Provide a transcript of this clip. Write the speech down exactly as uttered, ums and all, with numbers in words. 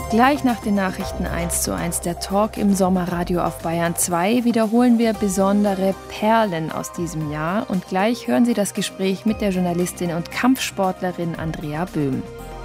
Gleich nach den Nachrichten eins zu eins der Talk im Sommerradio auf Bayern zwei wiederholen wir besondere Perlen aus diesem Jahr und gleich hören Sie das Gespräch mit der Journalistin und Kampfsportlerin Andrea Böhm.